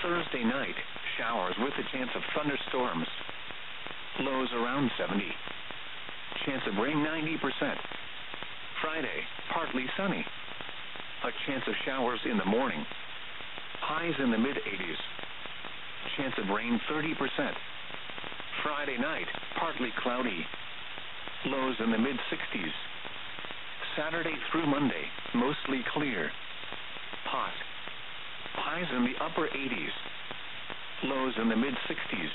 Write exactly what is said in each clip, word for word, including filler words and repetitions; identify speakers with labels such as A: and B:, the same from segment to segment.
A: Thursday night, showers with a chance of thunderstorms. Lows around seventy. Chance of rain ninety percent. Friday, partly sunny. A chance of showers in the morning. Highs in the mid-eighties. Chance of rain thirty percent. Friday night, partly cloudy. Lows in the mid-sixties. Saturday through Monday, mostly clear. Hot. Highs in the upper eighties. Lows in the mid-sixties.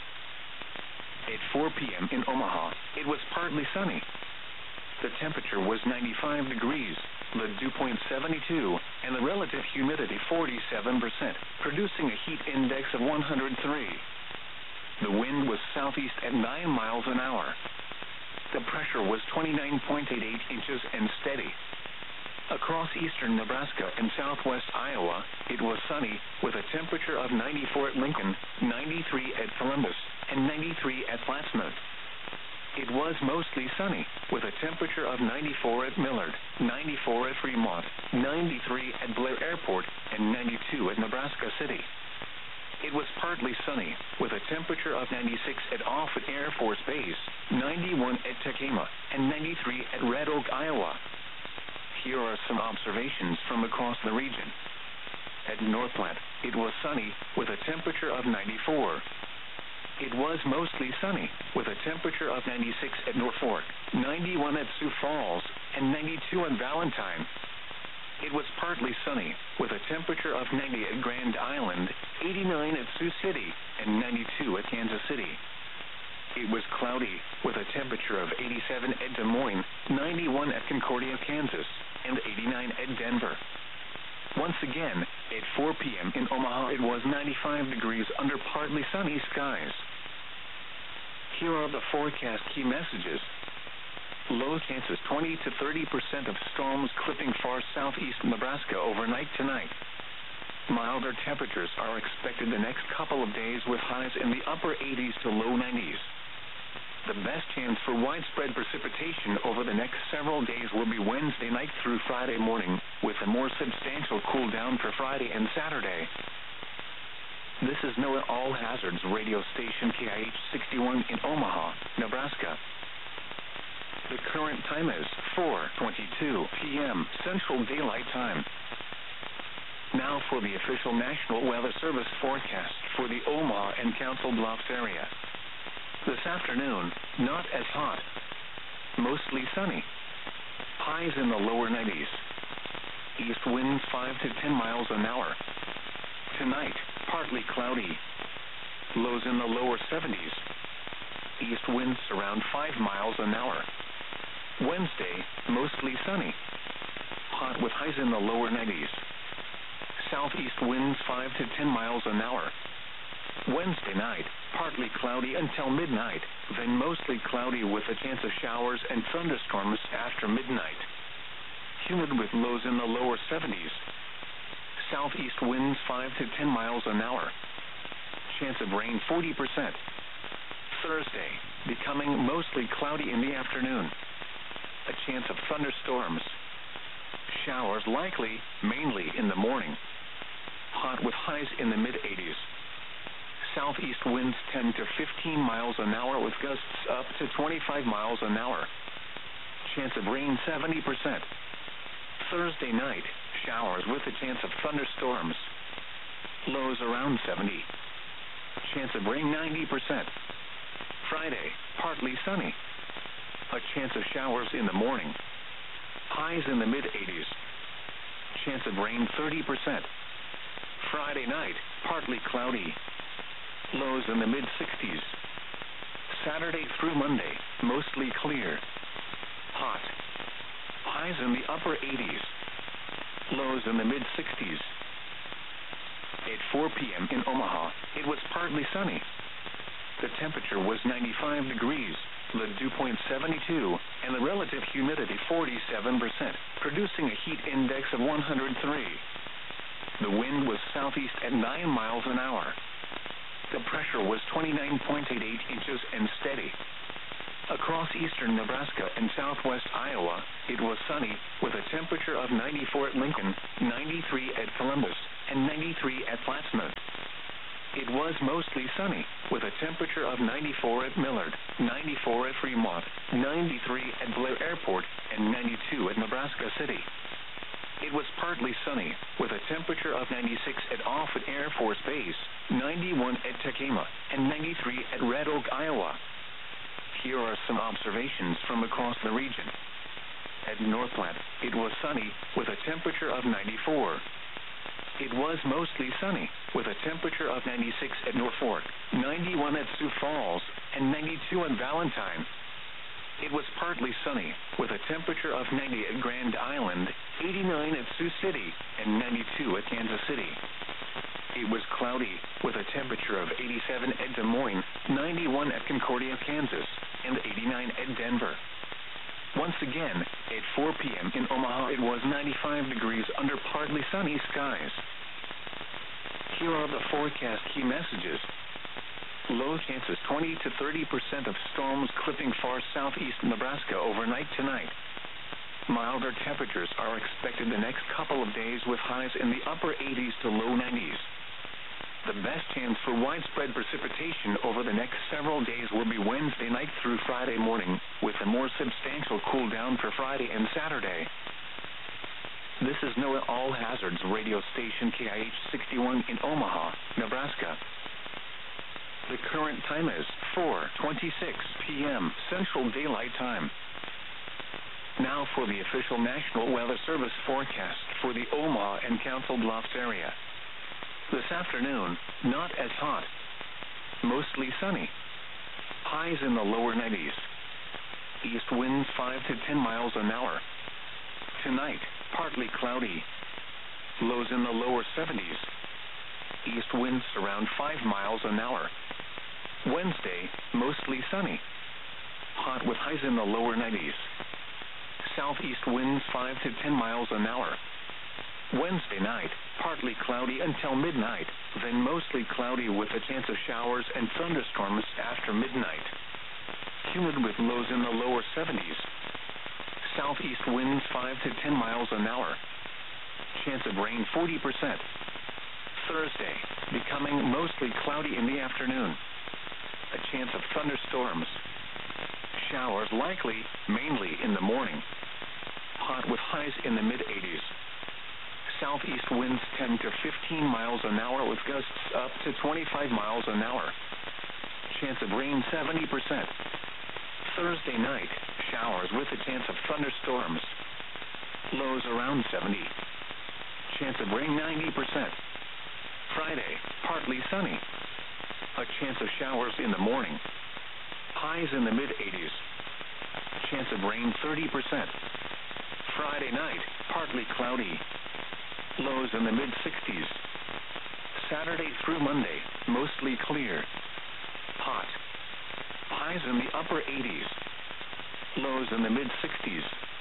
A: At four p.m. in Omaha, it was partly sunny. The temperature was ninety-five degrees, the dew point seventy-two, and the relative humidity forty-seven percent, producing a heat index of one hundred three. The wind was southeast at nine miles an hour. The pressure was twenty-nine point eight eight inches and steady. Across eastern Nebraska and southwest Iowa, it was sunny, with a temperature of ninety-four at Lincoln, ninety-three at Columbus, and ninety-three at Plattsmouth. It was mostly sunny, with a temperature of ninety-four at Millard, ninety-four at Fremont, ninety-three at Blair Airport, and ninety-two at Nebraska City. It was partly sunny, with a temperature of ninety-six at Offutt Air Force Base, ninety-one at Tekema, and ninety-three at Red Oak, Iowa. Here are some observations from across the region. At Northplant, it was sunny, with a temperature of ninety-four. It was mostly sunny, with a temperature of ninety-six at Norfolk, ninety-one at Sioux Falls, and ninety-two at Valentine. It was partly sunny, with a temperature of ninety at Grand Island, eighty-nine at Sioux City, and ninety-two at Kansas City. It was cloudy, with a temperature of eighty-seven at Des Moines, ninety-one at Concordia, Kansas, and eighty-nine at Denver. Once again, at four p.m. in Omaha, it was ninety-five degrees under partly sunny skies. Here are the forecast key messages. Low chances twenty to thirty percent of storms clipping far southeast Nebraska overnight tonight. Milder temperatures are expected the next couple of days with highs in the upper eighties to low nineties. The best chance for widespread precipitation over the next several days will be Wednesday night through Friday morning, with a more substantial cool down for Friday and Saturday. This is NOAA All Hazards radio station K I H sixty-one in Omaha, Nebraska. The current time is four twenty-two p.m. Central Daylight Time. Now for the official National Weather Service forecast for the Omaha and Council Bluffs area. This afternoon, not as hot. Mostly sunny. Highs in the lower nineties. East winds five to ten miles an hour. Tonight, partly cloudy. Lows in the lower seventies. East winds around five miles an hour. Wednesday, mostly sunny. Hot with highs in the lower nineties. Southeast winds five to ten miles an hour. Wednesday night, partly cloudy until midnight, then mostly cloudy with a chance of showers and thunderstorms after midnight. Humid with lows in the lower seventies. Southeast winds five to ten miles an hour. Chance of rain forty percent. Thursday, becoming mostly cloudy in the afternoon. A chance of thunderstorms. Showers likely, mainly in the morning. Hot with highs in the mid-eighties. Southeast winds ten to fifteen miles an hour with gusts up to twenty-five miles an hour. Chance of rain seventy percent. Thursday night, showers with a chance of thunderstorms. Lows around seventy. Chance of rain ninety percent. Friday, partly sunny. A chance of showers in the morning. Highs in the mid-eighties. Chance of rain thirty percent. Friday night, partly cloudy. Lows in the mid-sixties. Saturday through Monday, mostly clear. Hot. Highs in the upper eighties. Lows in the mid-sixties. At four p.m. in Omaha, it was partly sunny. The temperature was ninety-five degrees, the dew point seventy-two, and the relative humidity forty-seven percent, producing a heat index of one hundred three. The wind was southeast at nine miles an hour. The pressure was twenty-nine point eight eight inches and steady. Across eastern Nebraska and southwest Iowa, it was sunny, with a temperature of ninety-four at Lincoln, ninety-three at Columbus, and ninety-three at Plattsmouth. It was mostly sunny, with a temperature of ninety-four at Millard, ninety-four at Fremont, ninety-three at Blair Airport, and ninety-two at Nebraska City. It was partly sunny, with a temperature of ninety-six at Offutt Air Force Base, ninety-one at Tekema, and ninety-three at Red Oak, Iowa. Here are some observations from across the region. At North Platte, it was sunny, with a temperature of ninety-four. It was mostly sunny, with a temperature of ninety-six at Norfolk, ninety-one at Sioux Falls, and ninety-two at Valentine. It was partly sunny, with a temperature of ninety at Grand Island, eighty-nine at Sioux City, and ninety-two at Kansas City. It was cloudy, with a temperature of eighty-seven at Des Moines, ninety-one at Concordia, Kansas, and eighty-nine at Denver. Once again, at four p.m. in Omaha, it was ninety-five degrees under partly sunny skies. Here are the forecast key messages. Low chances twenty to thirty percent of storms clipping far southeast Nebraska overnight tonight. Milder temperatures are expected the next couple of days with highs in the upper eighties to low nineties. The best chance for widespread precipitation over the next several days will be Wednesday night through Friday morning, with a more substantial cool down for Friday and Saturday. This is NOAA All Hazards radio station K I H sixty-one in Omaha, Nebraska. The current time is four twenty-six p.m. Central Daylight Time. Now for the official National Weather Service forecast for the Omaha and Council Bluffs area. This afternoon, not as hot. Mostly sunny. Highs in the lower nineties. East winds five to ten miles an hour. Tonight, partly cloudy. Lows in the lower seventies. East winds around five miles an hour. Wednesday, mostly sunny. Hot with highs in the lower nineties. Southeast winds five to ten miles an hour. Wednesday night, partly cloudy until midnight, then mostly cloudy with a chance of showers and thunderstorms after midnight. Humid with lows in the lower seventies. Southeast winds five to ten miles an hour. Chance of rain forty percent. Thursday, becoming mostly cloudy in the afternoon. A chance of thunderstorms. Showers likely, mainly in the morning. Hot with highs in the mid-eighties. Southeast winds ten to fifteen miles an hour with gusts up to twenty-five miles an hour. Chance of rain seventy percent. Thursday night, showers with a chance of thunderstorms. Lows around seventy. Chance of rain ninety percent. Friday, partly sunny. A chance of showers in the morning. Highs in the mid-eighties. Chance of rain thirty percent. Friday night, partly cloudy. Lows in the mid-sixties. Saturday through Monday, mostly clear. Hot. Highs in the upper eighties. Lows in the mid-sixties.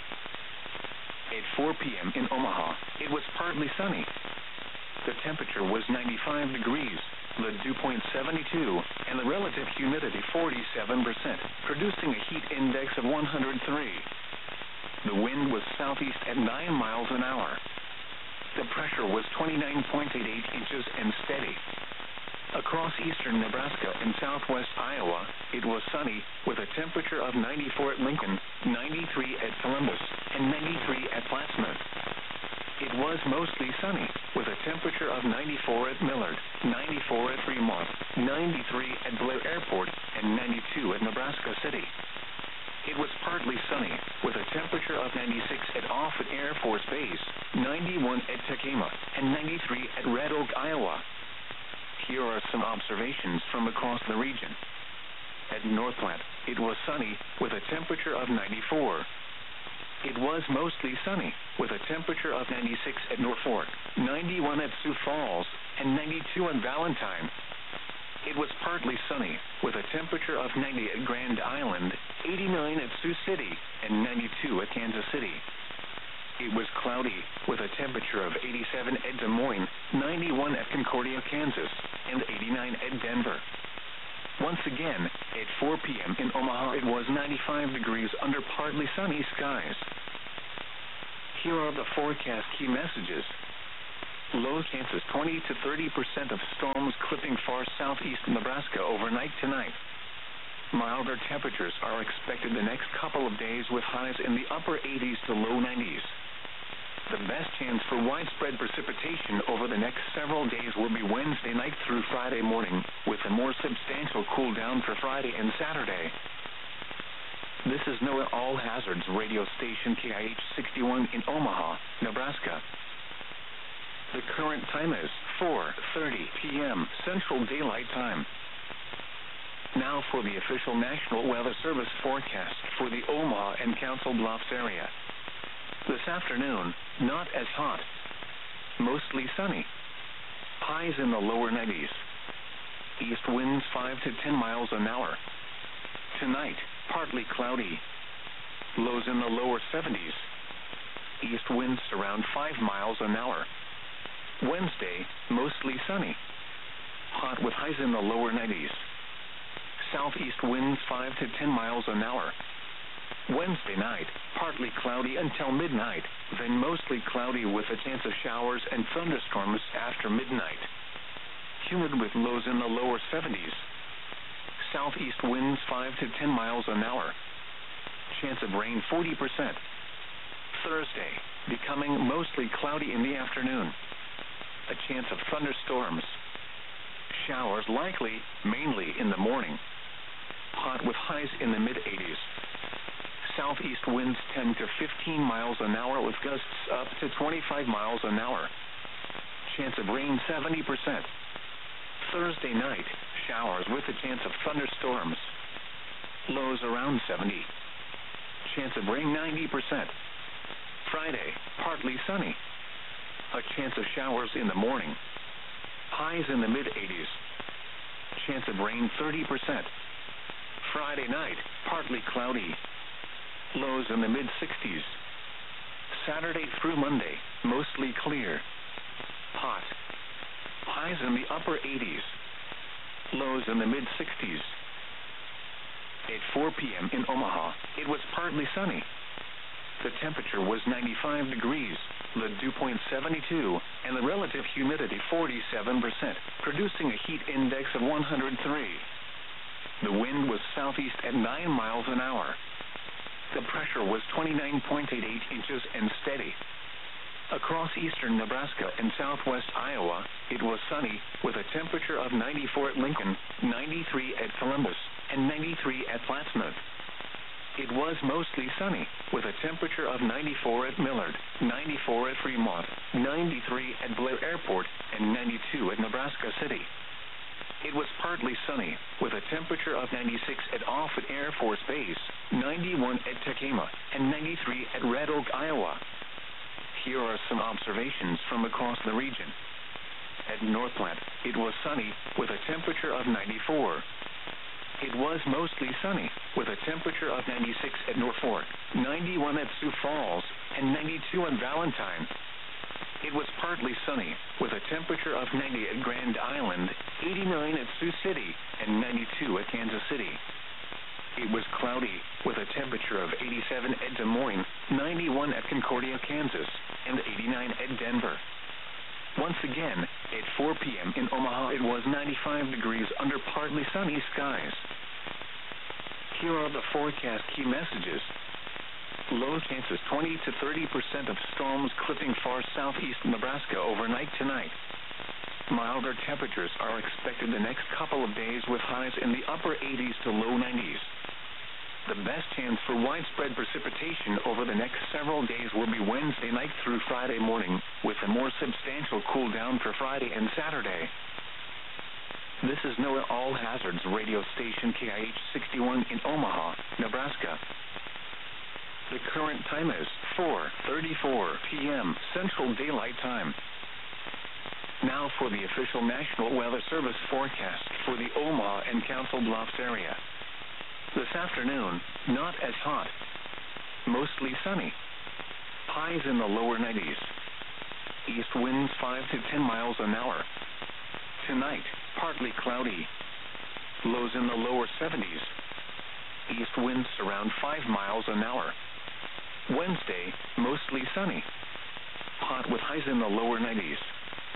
A: At four p.m. in Omaha, it was partly sunny. The temperature was ninety-five degrees, the dew point seventy-two, and the relative humidity forty-seven percent, producing a heat index of one hundred three. The wind was southeast at nine miles an hour. The pressure was twenty-nine point eight eight inches and steady. Across eastern Nebraska and southwest Iowa, it was sunny, with a temperature of ninety-four at Lincoln, ninety-three at Columbus, and ninety-three at Plattsmouth. It was mostly sunny, with a temperature of ninety-four at Millard, ninety-four at Fremont, ninety-three at Blair Airport, and ninety-two at Nebraska City. It was partly sunny, with a temperature of ninety-six at Offutt Air Force Base, ninety-one at Tekema, and ninety-three at Red Oak, Iowa. Here are some observations from across the region. At North Platte, it was sunny, with a temperature of ninety-four. It was mostly sunny, with a temperature of ninety-six at Norfolk, ninety-one at Sioux Falls, and ninety-two at Valentine. It was partly sunny, with a temperature of ninety at Grand Island, eighty-nine at Sioux City, and ninety-two at Kansas City. It was cloudy, with a temperature of eighty-seven at Des Moines, ninety-one at Concordia, Kansas, and eighty-nine at Denver. Once again, at four p.m. in Omaha, it was ninety-five degrees under partly sunny skies. Here are the forecast key messages. Low chances twenty to thirty percent of storms clipping far southeast Nebraska overnight tonight. Milder temperatures are expected the next couple of days with highs in the upper eighties to low nineties. The best chance for widespread precipitation over the next several days will be Wednesday night through Friday morning, with a more substantial cool down for Friday and Saturday. This is NOAA All Hazards radio station K I H sixty-one in Omaha, Nebraska. The current time is four thirty p.m. Central Daylight Time. Now for the official National Weather Service forecast for the Omaha and Council Bluffs area. This afternoon, not as hot. Mostly sunny. Highs in the lower nineties. East winds five to ten miles an hour. Tonight, partly cloudy. Lows in the lower seventies. East winds around five miles an hour. Wednesday, mostly sunny. Hot with highs in the lower nineties. Southeast winds five to ten miles an hour. Wednesday night, partly cloudy until midnight, then mostly cloudy with a chance of showers and thunderstorms after midnight. Humid with lows in the lower seventies. Southeast winds five to ten miles an hour. Chance of rain forty percent. Thursday, becoming mostly cloudy in the afternoon. A chance of thunderstorms. Showers likely, mainly in the morning. Hot with highs in the mid-eighties. Southeast winds ten to fifteen miles an hour with gusts up to twenty-five miles an hour. Chance of rain seventy percent. Thursday night, showers with a chance of thunderstorms. Lows around seventy. Chance of rain ninety percent. Friday, partly sunny. A chance of showers in the morning. Highs in the mid-eighties. Chance of rain thirty percent. Friday night, partly cloudy. Lows in the mid-sixties. Saturday through Monday, mostly clear. Hot. Highs in the upper eighties. Lows in the mid-sixties. At four p.m. in Omaha, it was partly sunny. The temperature was ninety-five degrees, the dew point seventy-two, and the relative humidity forty-seven percent, producing a heat index of one hundred three. The wind was southeast at nine miles an hour. The pressure was twenty-nine point eight eight inches and steady. Across eastern Nebraska and southwest Iowa, it was sunny, with a temperature of ninety-four at Lincoln, ninety-three at Columbus, and ninety-three at Plattsmouth. It was mostly sunny, with a temperature of ninety-four at Millard, ninety-four at Fremont, ninety-three at Blair Airport, and ninety-two at Nebraska City. It was partly sunny, with a temperature of ninety-six at Offutt Air Force Base, ninety-one at Tekema, and ninety-three at Red Oak, Iowa. Here are some observations from across the region. At Northplant, it was sunny, with a temperature of ninety-four. It was mostly sunny, with a temperature of ninety-six at Norfolk, ninety-one at Sioux Falls, and ninety-two at Valentine. It was partly sunny, with a temperature of ninety at Grand Island, eighty-nine at Sioux City, and ninety-two at Kansas City. It was cloudy, with a temperature of eighty-seven at Des Moines, ninety-one at Concordia, Kansas, and eighty-nine at Denver. Once again, at four p.m. in Omaha, it was ninety-five degrees under partly sunny skies. Here are the forecast key messages. Low chances twenty to thirty percent of storms clipping far southeast Nebraska overnight tonight. Milder temperatures are expected the next couple of days with highs in the upper eighties to low nineties. The best chance for widespread precipitation over the next several days will be Wednesday night through Friday morning, with a more substantial cool down for Friday and Saturday. This is NOAA All Hazards radio station K I H sixty-one in Omaha, Nebraska. The current time is four thirty-four p.m. Central Daylight Time. Now for the official National Weather Service forecast for the Omaha and Council Bluffs area. This afternoon, not as hot. Mostly sunny. Highs in the lower nineties. East winds five to ten miles an hour. Tonight, partly cloudy. Lows in the lower seventies. East winds around five miles an hour. Wednesday, mostly sunny. Hot with highs in the lower nineties.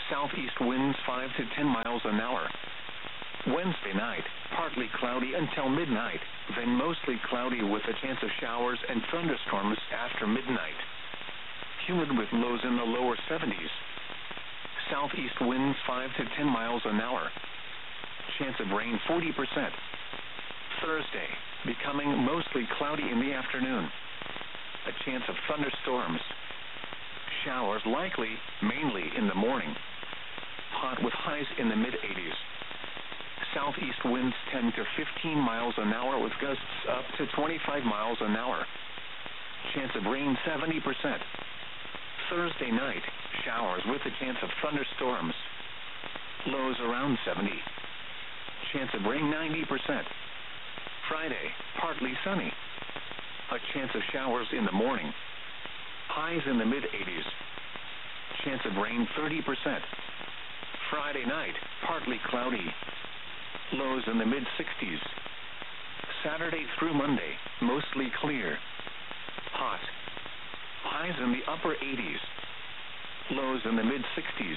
A: Southeast winds five to ten miles an hour. Wednesday night, partly cloudy until midnight, then mostly cloudy with a chance of showers and thunderstorms after midnight. Humid with lows in the lower seventies. Southeast winds five to ten miles an hour. Chance of rain forty percent. Thursday, becoming mostly cloudy in the afternoon. A chance of thunderstorms. Showers likely, mainly in the morning. Hot with highs in the mid-eighties. Southeast winds ten to fifteen miles an hour with gusts up to twenty-five miles an hour. Chance of rain seventy percent. Thursday night, showers with a chance of thunderstorms. Lows around seventy. Chance of rain ninety percent. Friday, partly sunny. A chance of showers in the morning. Highs in the mid-eighties. Chance of rain thirty percent. Friday night, partly cloudy. Lows in the mid-sixties. Saturday through Monday, mostly clear. Hot. Highs in the upper eighties. Lows in the mid-sixties.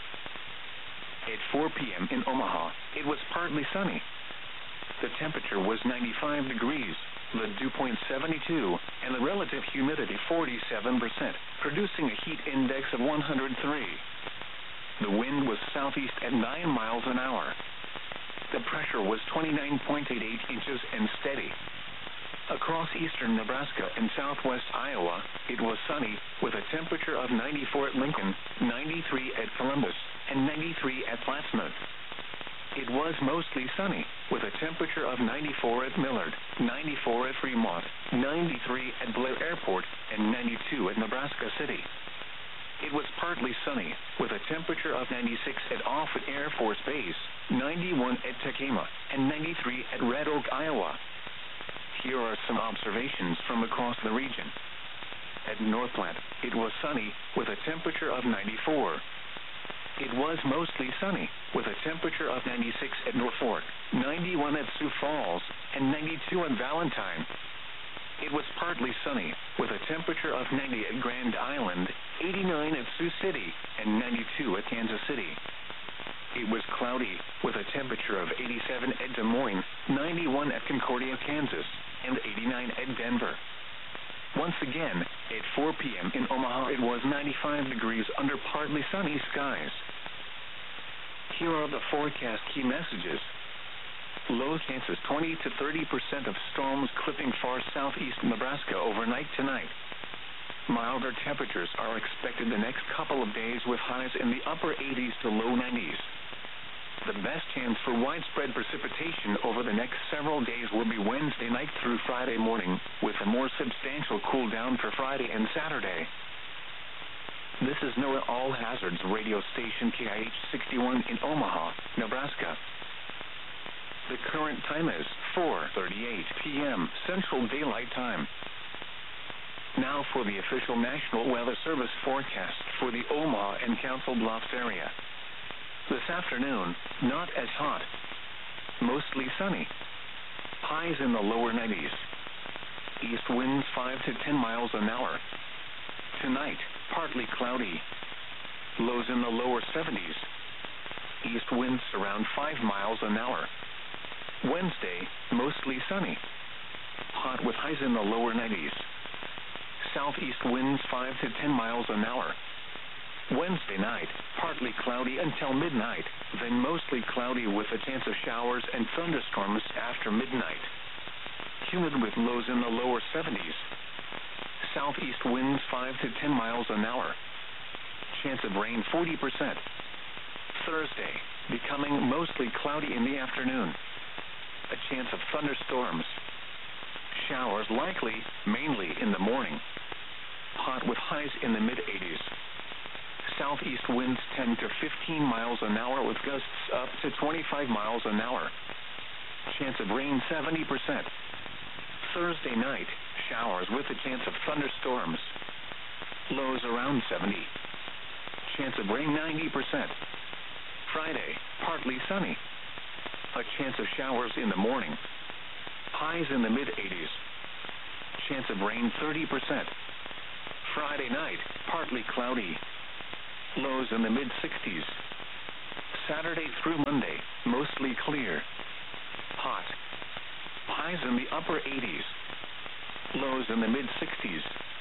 A: At four p.m. in Omaha, it was partly sunny. The temperature was ninety-five degrees, the dew point seventy-two, and the relative humidity forty-seven percent, producing a heat index of one hundred three. The wind was southeast at nine miles an hour. The pressure was twenty-nine point eight eight inches and steady. Across eastern Nebraska and southwest Iowa, it was sunny, with a temperature of ninety-four at Lincoln, ninety-three at Columbus, and ninety-three at Plattsmouth. It was mostly sunny, with a temperature of ninety-four at Millard, ninety-four at Fremont, ninety-three at Blair Airport, and ninety-two at Nebraska City. It was partly sunny, with a temperature of ninety-six at Offutt Air Force Base, ninety-one at Tekema, and ninety-three at Red Oak, Iowa. Here are some observations from across the region. At Northplant, it was sunny, with a temperature of ninety-four. It was mostly sunny, with a temperature of ninety-six at Norfolk, ninety-one at Sioux Falls, and ninety-two at Valentine. It was partly sunny, with a temperature of ninety at Grand Island, eighty-nine at Sioux City, and ninety-two at Kansas City. It was cloudy, with a temperature of eighty-seven at Des Moines, ninety-one at Concordia, Kansas, and eighty-nine at Denver. Once again, at four p.m. in Omaha, it was ninety-five degrees under partly sunny skies. Here are the forecast key messages. Low chances twenty to thirty percent of storms clipping far southeast Nebraska overnight tonight. Milder temperatures are expected the next couple of days with highs in the upper eighties to low nineties. The best chance for widespread precipitation over the next several days will be Wednesday night through Friday morning, with a more substantial cool down for Friday and Saturday. This is NOAA All Hazards radio station K I H sixty-one in Omaha, Nebraska. The current time is four thirty-eight p.m. Central Daylight Time. Now for the official National Weather Service forecast for the Omaha and Council Bluffs area. This afternoon, not as hot. Mostly sunny. Highs in the lower nineties. East winds five to ten miles an hour. Tonight, partly cloudy. Lows in the lower seventies. East winds around five miles an hour. Wednesday, mostly sunny. Hot with highs in the lower nineties. Southeast winds five to ten miles an hour. Wednesday night, partly cloudy until midnight, then mostly cloudy with a chance of showers and thunderstorms after midnight. Humid with lows in the lower seventies. Southeast winds five to ten miles an hour. Chance of rain forty percent. Thursday, becoming mostly cloudy in the afternoon. A chance of thunderstorms. Showers likely, mainly in the morning. Hot with highs in the mid-eighties. Southeast winds ten to fifteen miles an hour with gusts up to twenty-five miles an hour. Chance of rain seventy percent. Thursday night, showers with a chance of thunderstorms. Lows around seventy. Chance of rain ninety percent. Friday, partly sunny. A chance of showers in the morning. Highs in the mid-eighties. Chance of rain thirty percent. Friday night, partly cloudy. Lows in the mid sixties. Saturday through Monday, mostly clear. Hot. Highs in the upper eighties. Lows in the mid sixties.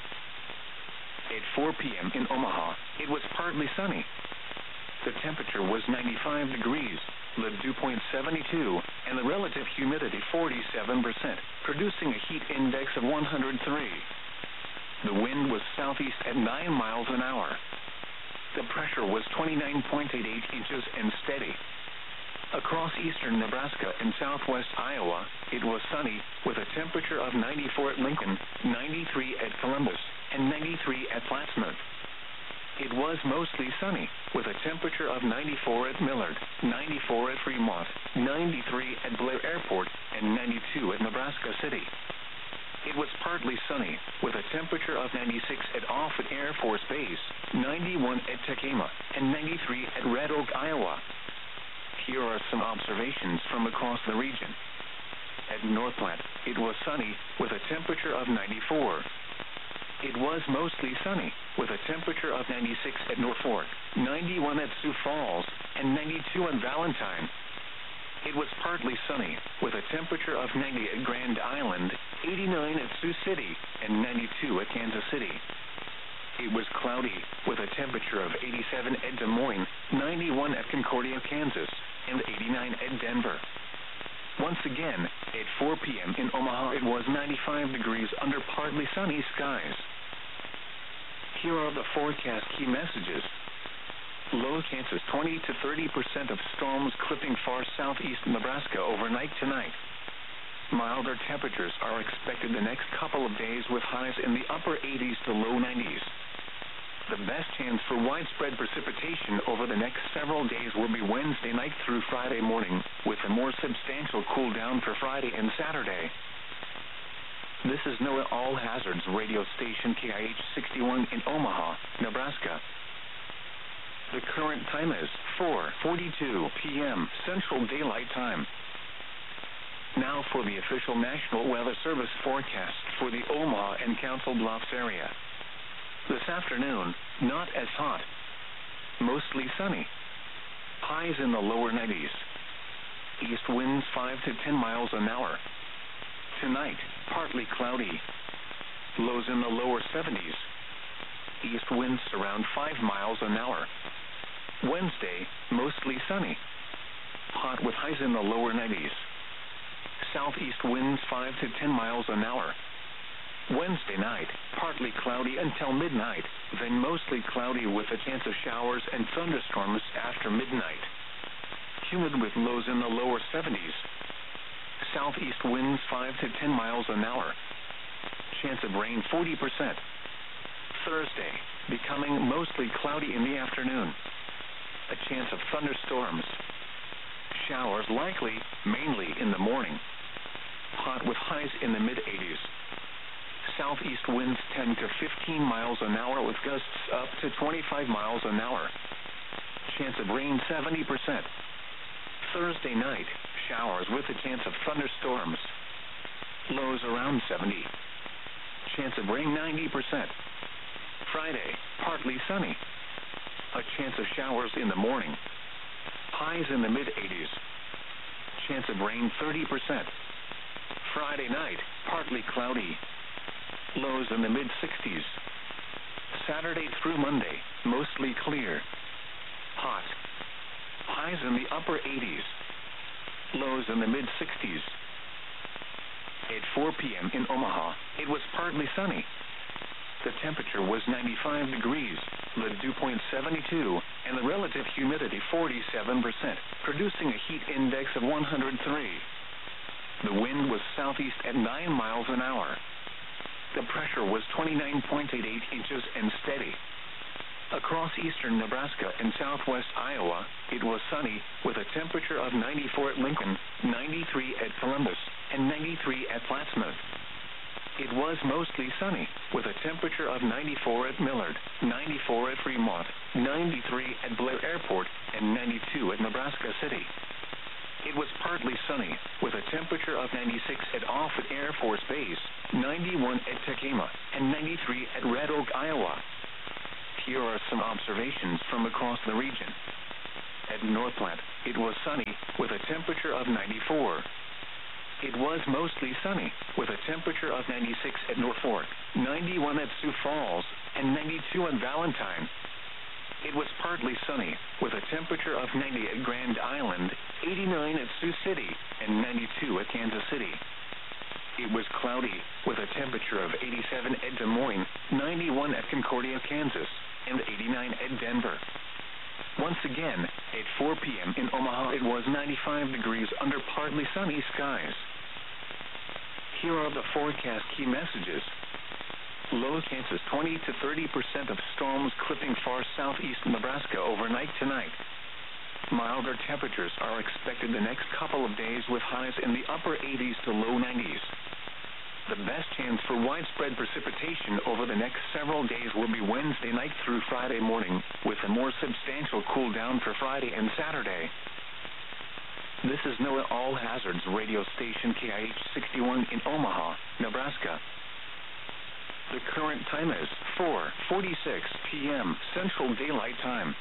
A: At four p.m. in Omaha, it was partly sunny. The temperature was ninety-five degrees, the dew point seventy-two, and the relative humidity forty-seven percent, producing a heat index of one hundred three. The wind was southeast at nine miles an hour. The pressure was twenty-nine point eight eight inches and steady. Across eastern Nebraska and southwest Iowa, it was sunny, with a temperature of ninety-four at Lincoln, ninety-three at Columbus, and ninety-three at Plattsmouth. It was mostly sunny, with a temperature of ninety-four at Millard, ninety-four at Fremont, ninety-three at Blair Airport, and ninety-two at Nebraska City. It was partly sunny, with a temperature of ninety-six at Offutt Air Force Base, ninety-one at Tekema, and ninety-three at Red Oak, Iowa. Here are some observations from across the region. At Northplant, it was sunny, with a temperature of ninety-four. It was mostly sunny, with a temperature of ninety-six at Norfolk, ninety-one at Sioux Falls, and ninety-two at Valentine. It was partly sunny, with a temperature of ninety at Grand Island, eighty-nine at Sioux City, and ninety-two at Kansas City. It was cloudy, with a temperature of eighty-seven at Des Moines, ninety-one at Concordia, Kansas, and eighty-nine at Denver. Once again, at four p.m. in Omaha, it was ninety-five degrees under partly sunny skies. Here are the forecast key messages. Low chances twenty to thirty percent of storms clipping far southeast Nebraska overnight tonight. Milder temperatures are expected the next couple of days with highs in the upper eighties to low nineties. The best chance for widespread precipitation over the next several days will be Wednesday night through Friday morning, with a more substantial cool down for Friday and Saturday. This is NOAA All Hazards radio station K I H sixty-one in Omaha, Nebraska. The current time is four forty-two p.m. Central Daylight Time. Now for the official National Weather Service forecast for the Omaha and Council Bluffs area. This afternoon, not as hot. Mostly sunny. Highs in the lower nineties. East winds five to ten miles an hour. Tonight, partly cloudy. Lows in the lower seventies. East winds around five miles an hour. Wednesday, mostly sunny. Hot with highs in the lower nineties. Southeast winds five to ten miles an hour. Wednesday night, partly cloudy until midnight, then mostly cloudy with a chance of showers and thunderstorms after midnight. Humid with lows in the lower seventies. Southeast winds five to ten miles an hour. Chance of rain forty percent. Thursday, becoming mostly cloudy in the afternoon. A chance of thunderstorms. Showers likely, mainly in the morning. Hot with highs in the mid eighties. Southeast winds ten to fifteen miles an hour with gusts up to twenty-five miles an hour. Chance of rain seventy percent. Thursday night, showers with a chance of thunderstorms. Lows around seventy. Chance of rain ninety percent. Friday, partly sunny. A chance of showers in the morning. Highs in the mid eighties. Chance of rain thirty percent. Friday night, partly cloudy. Lows in the mid sixties. Saturday through Monday, mostly clear. Hot. Highs in the upper eighties. Lows in the mid sixties. At four p.m. in Omaha, it was partly sunny. The temperature was ninety-five degrees, the dew point seventy-two, and the relative humidity forty-seven percent, producing a heat index of one hundred three. The wind was southeast at nine miles an hour. The pressure was twenty-nine point eight eight inches and steady. Across eastern Nebraska and southwest Iowa, it was sunny, with a temperature of ninety-four at Lincoln, ninety-three at Columbus, and ninety-three at Plattsmouth. It was mostly sunny, with a temperature of ninety-four at Millard, ninety-four at Fremont, ninety-three at Blair Airport, and ninety-two at Nebraska City. It was partly sunny, with a temperature of ninety-six at Offutt Air Force Base, ninety-one at Tekema, and ninety-three at Red Oak, Iowa. Here are some observations from across the region. At Northplant, it was sunny, with a temperature of ninety-four. It was mostly sunny, with a temperature of ninety-six at North Fork, ninety-one at Sioux Falls, and ninety-two at Valentine. It was partly sunny, with a temperature of ninety at Grand Island, eighty-nine at Sioux City, and ninety-two at Kansas City. It was cloudy, with a temperature of eighty-seven at Des Moines, ninety-one at Concordia, Kansas, and eighty-nine at Denver. Once again, at four p.m. in Omaha, it was ninety-five degrees under partly sunny skies. Here are the forecast key messages. Low chances twenty to thirty percent of storms clipping far southeast Nebraska overnight tonight. Milder temperatures are expected the next couple of days with highs in the upper eighties to low nineties. The best chance for widespread precipitation over the next several days will be Wednesday night through Friday morning, with a more substantial cool down for Friday and Saturday. This is NOAA All Hazards radio station K I H sixty-one in Omaha, Nebraska. The current time is four forty-six p.m. Central Daylight Time.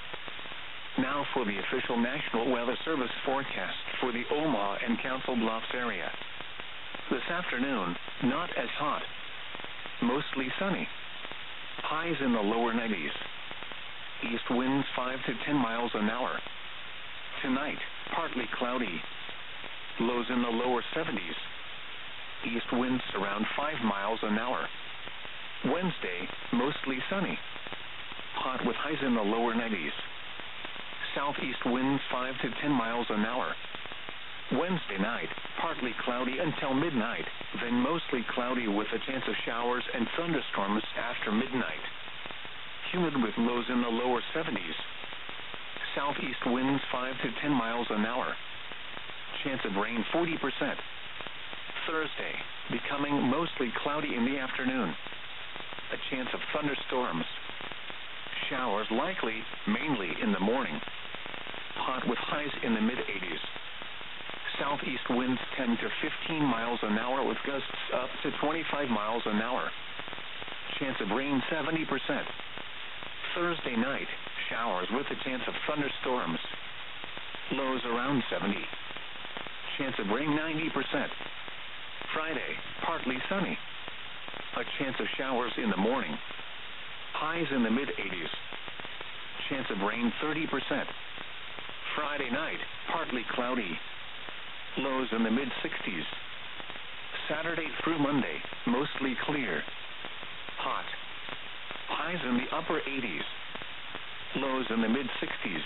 A: Now for the official National Weather Service forecast for the Omaha and Council Bluffs area. This afternoon, not as hot. Mostly sunny. Highs in the lower nineties. East winds five to ten miles an hour. Tonight, partly cloudy. Lows in the lower seventies. East winds around five miles an hour. Wednesday, mostly sunny. Hot with highs in the lower nineties. Southeast winds five to ten miles an hour. Wednesday night, partly cloudy until midnight, then mostly cloudy with a chance of showers and thunderstorms after midnight. Humid with lows in the lower seventies. Southeast winds five to ten miles an hour. Chance of rain forty percent. Thursday, becoming mostly cloudy in the afternoon. A chance of thunderstorms. Showers likely, mainly in the morning. Hot with highs in the mid-eighties. Southeast winds ten to fifteen miles an hour with gusts up to twenty-five miles an hour. Chance of rain seventy percent. Thursday night, showers with a chance of thunderstorms. Lows around seventy. Chance of rain ninety percent. Friday, partly sunny. A chance of showers in the morning. Highs in the mid-eighties. Chance of rain thirty percent. Friday night, partly cloudy. Lows in the mid-sixties. Saturday through Monday, mostly clear. Hot. Highs in the upper eighties. Lows in the mid-sixties.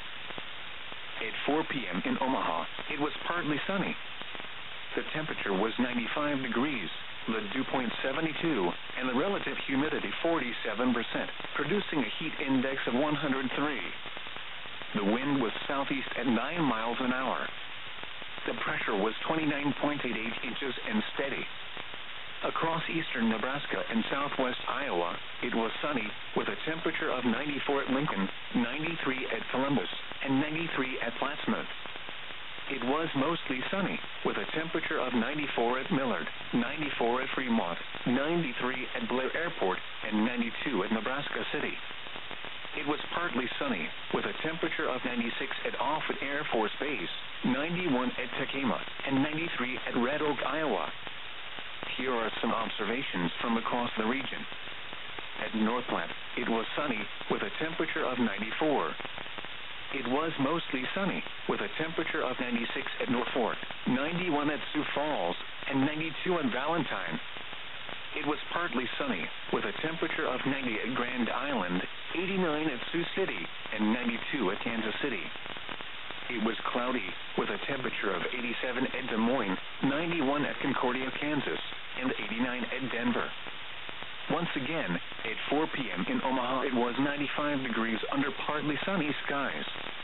A: At four p.m. in Omaha, it was partly sunny. The temperature was ninety-five degrees, the dew point seventy-two, and the relative humidity forty-seven percent, producing a heat index of one hundred three. The wind was southeast at nine miles an hour. The pressure was twenty-nine point eight eight inches and steady. Across eastern Nebraska and southwest Iowa, it was sunny, with a temperature of ninety-four at Lincoln, ninety-three at Columbus, and ninety-three at Plattsmouth. It was mostly sunny, with a temperature of ninety-four at Millard, ninety-four at Fremont, ninety-three at Blair Airport, and ninety-two at Nebraska City. It was partly sunny, with a temperature of ninety-six at Offutt Air Force Base, ninety-one at Takema, and ninety-three at Red Oak, Iowa. Here are some observations from across the region. At Northplant, it was sunny, with a temperature of ninety-four. It was mostly sunny, with a temperature of ninety-six at North Fork, ninety-one at Sioux Falls, and ninety-two at Valentine. It was partly sunny, with a temperature of ninety at Grand Island, eighty-nine at Sioux City, and ninety-two at Kansas City. It was cloudy, with a temperature of eighty-seven at Des Moines, ninety-one at Concordia, Kansas, and eighty-nine at Denver. Once again, at four p.m. in Omaha, it was ninety-five degrees under partly sunny skies.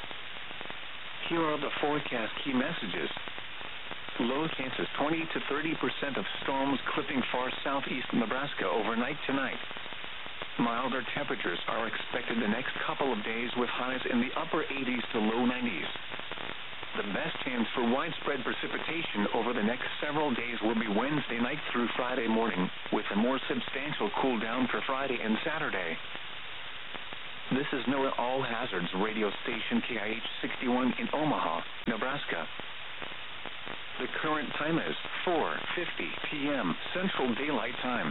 A: Here are the forecast key messages. Low chances twenty to thirty percent of storms clipping far southeast Nebraska overnight tonight. Milder temperatures are expected the next couple of days with highs in the upper eighties to low nineties. The best chance for widespread precipitation over the next several days will be Wednesday night through Friday morning, with a more substantial cool down for Friday and Saturday. This is NOAA All Hazards radio station K I H sixty-one in Omaha, Nebraska. The current time is four fifty p.m. Central Daylight Time.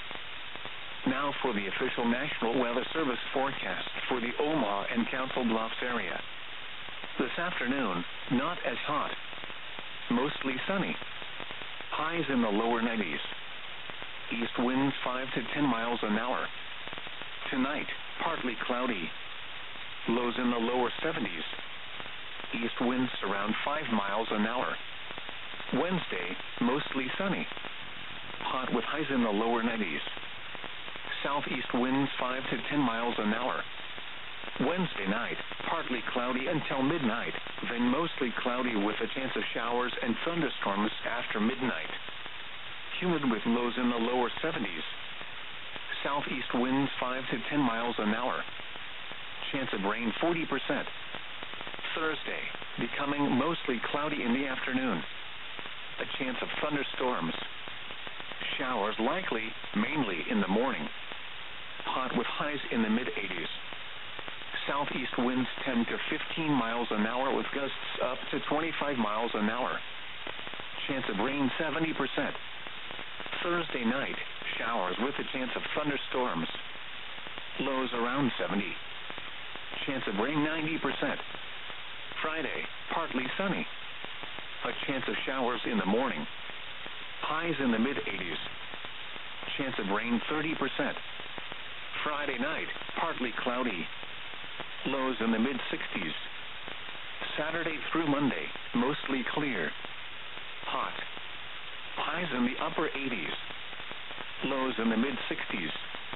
A: Now for the official National Weather Service forecast for the Omaha and Council Bluffs area. This afternoon, not as hot. Mostly sunny. Highs in the lower nineties. East winds five to ten miles an hour. Tonight, partly cloudy. Lows in the lower seventies. East winds around five miles an hour. Wednesday, mostly sunny. Hot with highs in the lower nineties. Southeast winds five to ten miles an hour. Wednesday night, partly cloudy until midnight, then mostly cloudy with a chance of showers and thunderstorms after midnight. Humid with lows in the lower seventies. Southeast winds five to ten miles an hour. Chance of rain forty percent. Thursday, becoming mostly cloudy in the afternoon. A chance of thunderstorms. Showers likely, mainly in the morning. Hot with highs in the mid-eighties. Southeast winds ten to fifteen miles an hour with gusts up to twenty-five miles an hour. Chance of rain seventy percent. Thursday night, showers with a chance of thunderstorms. Lows around seventy. Chance of rain ninety percent. Friday, partly sunny. A chance of showers in the morning. Highs in the mid-eighties. Chance of rain thirty percent. Friday night, partly cloudy. Lows in the mid-sixties. Saturday through Monday, mostly clear. Hot. Highs in the upper eighties. Lows in the mid-sixties.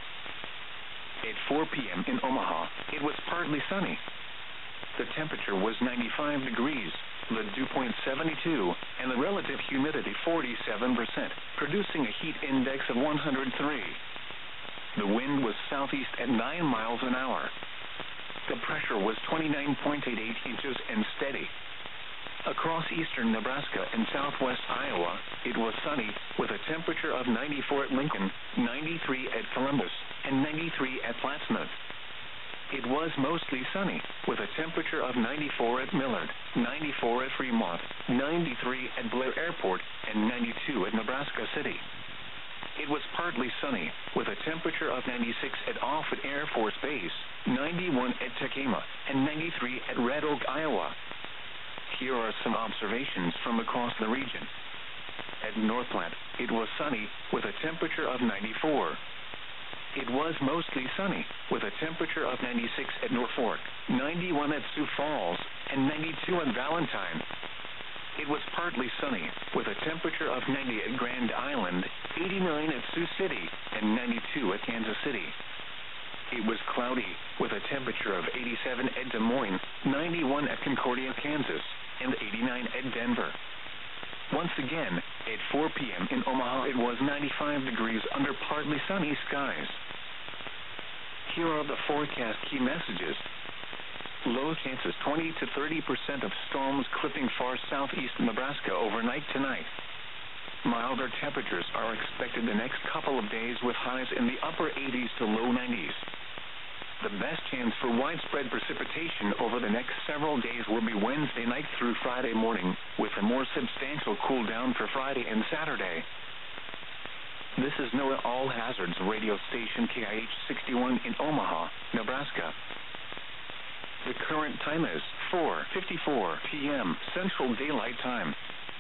A: At four p.m. in Omaha, it was partly sunny. The temperature was ninety-five degrees, the dew point seventy-two, and the relative humidity forty-seven percent, producing a heat index of one hundred three. The wind was southeast at nine miles an hour. The pressure was twenty-nine point eight eight inches and steady. Across eastern Nebraska and southwest Iowa, it was sunny, with a temperature of ninety-four at Lincoln, ninety-three at Columbus, and ninety-three at Plattsmouth. It was mostly sunny, with a temperature of ninety-four at Millard, ninety-four at Fremont, ninety-three at Blair Airport, and ninety-two at Nebraska City. It was partly sunny, with a temperature of ninety-six at Offutt Air Force Base, ninety-one at Tekema, and ninety-three at Red Oak, Iowa. Here are some observations from across the region. At Northplant, it was sunny, with a temperature of ninety-four. It was mostly sunny, with a temperature of ninety-six at Norfolk, ninety-one at Sioux Falls, and ninety-two at Valentine. It was partly sunny, with a temperature of ninety at Grand Island, eighty-nine at Sioux City, and ninety-two at Kansas City. It was cloudy, with a temperature of eighty-seven at Des Moines, ninety-one at Concordia, Kansas, and eighty-nine at Denver. Once again, at four p.m. in Omaha, it was ninety-five degrees under partly sunny skies. Here are the forecast key messages. Low chances twenty to thirty percent of storms clipping far southeast Nebraska overnight tonight. Milder temperatures are expected the next couple of days with highs in the upper eighties to low nineties. The best chance for widespread precipitation over the next several days will be Wednesday night through Friday morning, with a more substantial cool down for Friday and Saturday. This is NOAA All Hazards radio station K I H sixty-one in Omaha, Nebraska. The current time is four fifty-four p.m. Central Daylight Time.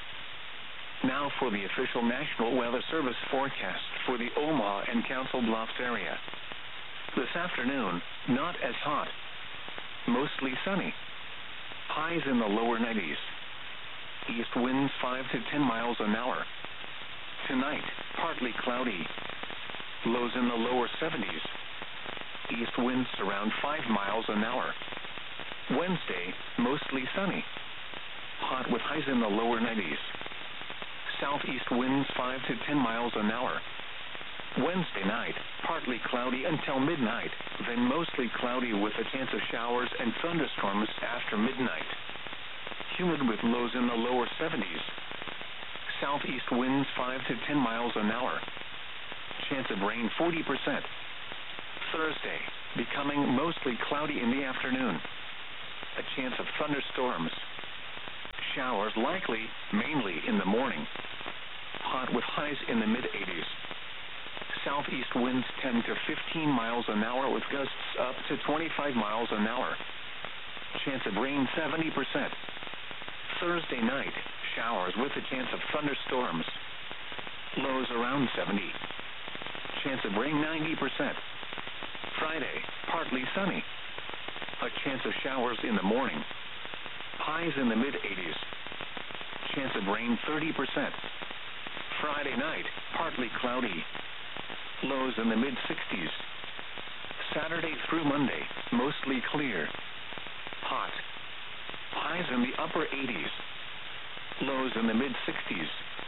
A: Now for the official National Weather Service forecast for the Omaha and Council Bluffs area. This afternoon, not as hot. Mostly sunny. Highs in the lower nineties. East winds five to ten miles an hour. Tonight, partly cloudy. Lows in the lower seventies. East winds around five miles an hour. Wednesday, mostly sunny. Hot with highs in the lower nineties. Southeast winds five to ten miles an hour. Wednesday night, partly cloudy until midnight, then mostly cloudy with a chance of showers and thunderstorms after midnight. Humid with lows in the lower seventies. Southeast winds five to ten miles an hour. Chance of rain forty percent. Thursday, becoming mostly cloudy in the afternoon. A chance of thunderstorms. Showers likely, mainly in the morning. Hot with highs in the mid eighties. Southeast winds ten to fifteen miles an hour with gusts up to twenty-five miles an hour. Chance of rain seventy percent. Thursday night, showers with a chance of thunderstorms. Lows around seventy. Chance of rain ninety percent. Friday, partly sunny. A chance of showers in the morning. Highs in the mid eighties. Chance of rain thirty percent. Friday night, partly cloudy. Lows in the mid sixties. Saturday through Monday, mostly clear. Hot. Highs in the upper eighties. Lows in the mid sixties.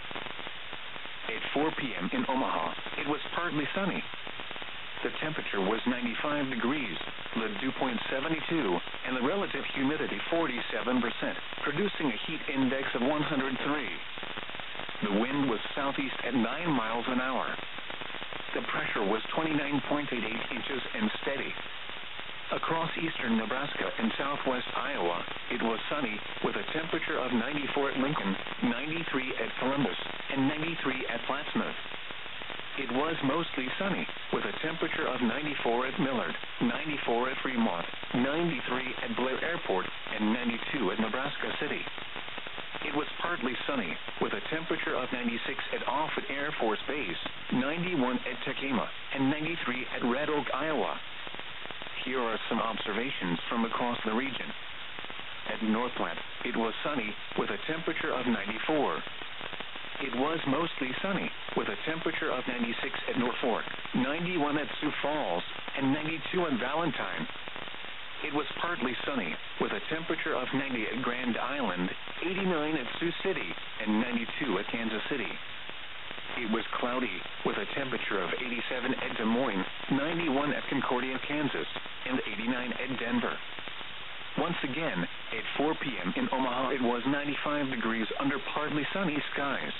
A: At four p.m. in Omaha, it was partly sunny. The temperature was ninety-five degrees, the dew point seventy-two, and the relative humidity forty-seven percent, producing a heat index of one hundred three. The wind was southeast at nine miles an hour. The pressure was twenty-nine point eight eight inches and steady. Across eastern Nebraska and southwest Iowa, it was sunny with a temperature of ninety-four at Lincoln, ninety-three at Columbus, and ninety-three at Plattsmouth. It was mostly sunny with a temperature of ninety-four at Millard, ninety-four at Fremont, ninety-three at Blair Airport, and ninety-two at Nebraska City. It was partly sunny with a temperature of ninety-six at Offutt Air Force Base, ninety-one at Tekema, and ninety-three at Red Oak, Iowa. Here are some observations from across the region. At Northland, it was sunny with a temperature of ninety-four. It was mostly sunny with a temperature of ninety-six at Norfolk, ninety-one at Sioux Falls, and ninety-two at Valentine. It was partly sunny with a temperature of ninety at Grand Island, eighty-nine at Sioux City, and ninety-two at Kansas City. It was cloudy with a temperature of eighty-seven at Des Moines, ninety-one at Concordia, Kansas, and eighty-nine at Denver. Once again, at four p.m. in Omaha, it was ninety-five degrees under partly sunny skies.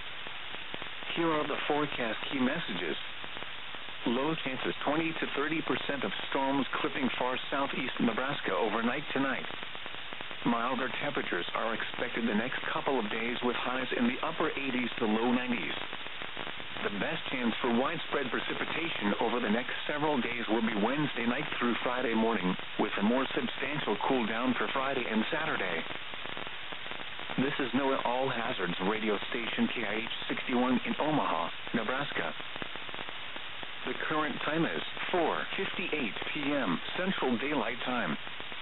A: Here are the forecast key messages. Low chances twenty to thirty percent of storms clipping far southeast Nebraska overnight tonight. Milder temperatures are expected the next couple of days with highs in the upper eighties to low nineties. The best chance for widespread precipitation over the next several days will be Wednesday night through Friday morning, with a more substantial cool down for Friday and Saturday. This is NOAA All Hazards radio station K I H sixty-one in Omaha, Nebraska. The current time is four fifty-eight p.m. Central Daylight Time.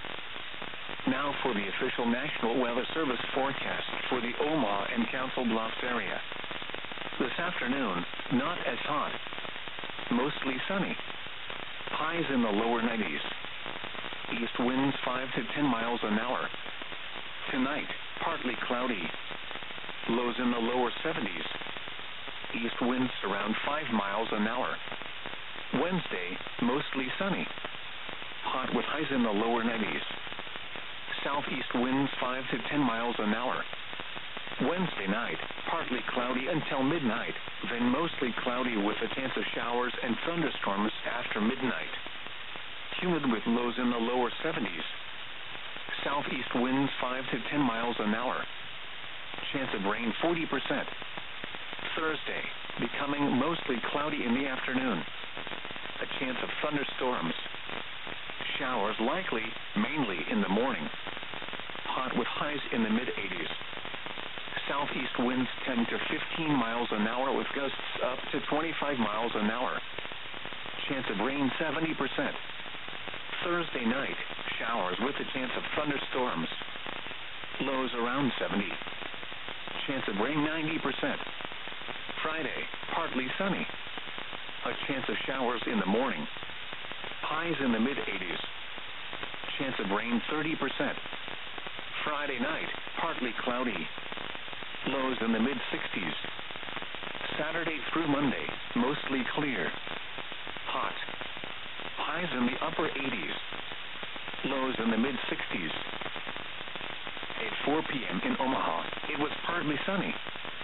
A: Now for the official National Weather Service forecast for the Omaha and Council Bluffs area. This afternoon, not as hot. Mostly sunny. Highs in the lower nineties. East winds five to ten miles an hour. Tonight, partly cloudy. Lows in the lower seventies. East winds around five miles an hour. Wednesday, mostly sunny. Hot with highs in the lower nineties. Southeast winds five to ten miles an hour. Wednesday night, partly cloudy until midnight, then mostly cloudy with a chance of showers and thunderstorms after midnight. Humid with lows in the lower seventies. Southeast winds five to ten miles an hour. Chance of rain forty percent. Thursday, becoming mostly cloudy in the afternoon. A chance of thunderstorms. Showers likely, mainly in the morning. Hot with highs in the mid eighties. Southeast winds ten to fifteen miles an hour with gusts up to twenty-five miles an hour. Chance of rain seventy percent. Thursday night, showers with a chance of thunderstorms. Lows around seventy. Chance of rain ninety percent. Friday, partly sunny. A chance of showers in the morning. Highs in the mid eighties. Chance of rain thirty percent. Friday night, partly cloudy. Lows in the mid sixties. Saturday through Monday, mostly clear. Hot. Highs in the upper eighties. Lows in the mid sixties. At four p.m. in Omaha, it was partly sunny.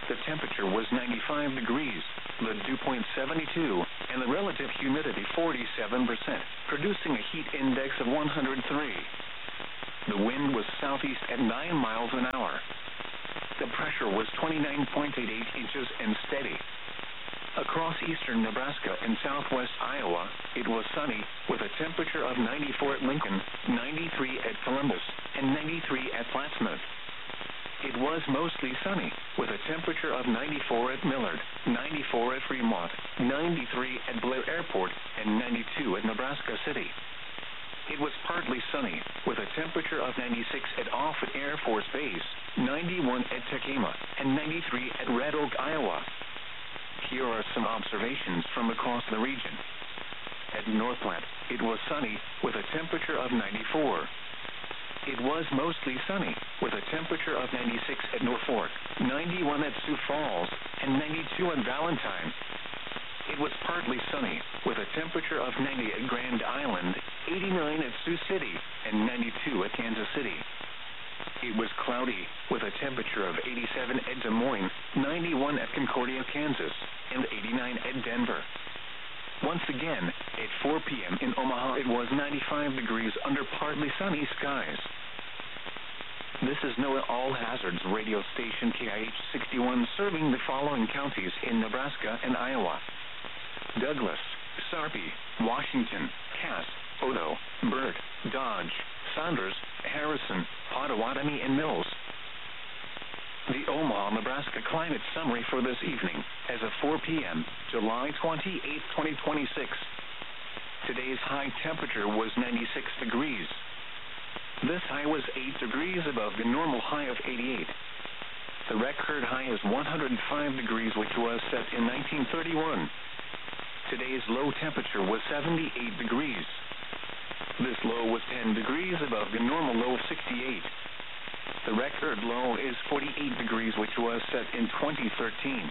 A: the temperature was ninety-five degrees, the dew point seventy-two, and the relative humidity forty-seven percent, producing a heat index of one hundred three. The wind was southeast at nine miles an hour. The pressure was twenty-nine point eight eight inches and steady. Across eastern Nebraska and southwest Iowa, it was sunny, with a temperature of ninety-four at Lincoln, ninety-three at Columbus, and ninety-three at Plattsmouth. It was mostly sunny, with a temperature of ninety-four at Millard, ninety-four at Fremont, ninety-three at Blair Airport, and ninety-two at Nebraska City. It was partly sunny, with a temperature of ninety-six at Offutt Air Force Base, ninety-one at Tekema, and ninety-three at Red Oak, Iowa. Here are some observations from across the region. At Northplant, it was sunny, with a temperature of ninety-four. It was mostly sunny, with a temperature of ninety-six at Norfolk, ninety-one at Sioux Falls, and ninety-two at Valentine. It was partly sunny, with a temperature of ninety at Grand Island, eighty-nine at Sioux City, and ninety-two at Kansas City. It was cloudy, with a temperature of eighty-seven at Des Moines, ninety-one at Concordia, Kansas, and eighty-nine at Denver. Once again, at four p.m. in Omaha, it was ninety-five degrees under partly sunny skies. This is NOAA All Hazards radio station K I H sixty-one, serving the following counties in Nebraska and Iowa: Douglas, Sarpy, Washington, Cass, Odo, Burt, Dodge, Saunders, Harrison, Potawatomi, and Mills. The Omaha, Nebraska climate summary for this evening, as of four p.m., July twenty-eighth, twenty twenty-six. Today's high temperature was ninety-six degrees. This high was eight degrees above the normal high of eighty-eight. The record high is one hundred five degrees, which was set in nineteen thirty-one. Today's low temperature was seventy-eight degrees. This low was ten degrees above the normal low of sixty-eight. The record low is forty-eight degrees, which was set in twenty thirteen.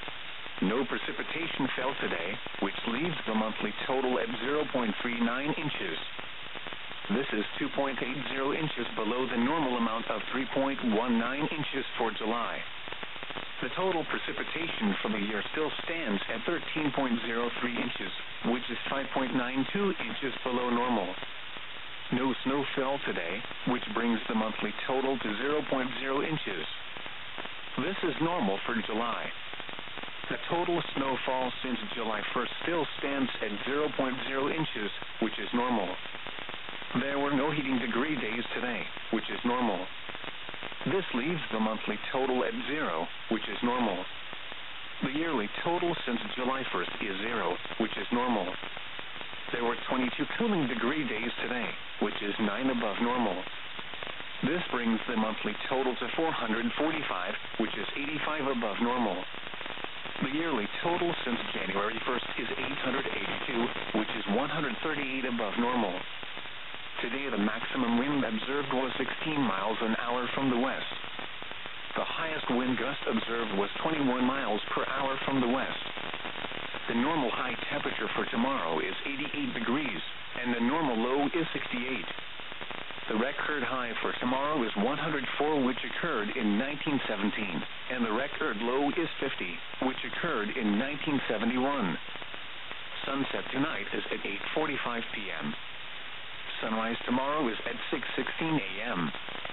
A: No precipitation fell today, which leaves the monthly total at zero point three nine inches. This is two point eight zero inches below the normal amount of three point one nine inches for July. The total precipitation for the year still stands at thirteen point zero three inches, which is five point nine two inches below normal. No snow fell today, which brings the monthly total to zero point zero inches. This is normal for July. The total snowfall since July first still stands at zero point zero inches, which is normal. There were no heating degree days today, which is normal. This leaves the monthly total at zero, which is normal. The yearly total since July first is zero, which is normal. There were twenty-two cooling degree days today, which is nine above normal. This brings the monthly total to four hundred forty-five, which is eighty-five above normal. The yearly total since January first is eight hundred eighty-two, which is one hundred thirty-eight above normal. Today, the maximum wind observed was sixteen miles an hour from the west. The highest wind gust observed was twenty-one miles per hour from the west. The normal high temperature for tomorrow is eighty-eight degrees, and the normal low is sixty-eight. The record high for tomorrow is one hundred four, which occurred in nineteen seventeen, and the record low is fifty, which occurred in nineteen seventy-one. Sunset tonight is at eight forty-five p.m. Sunrise tomorrow is at six sixteen a.m.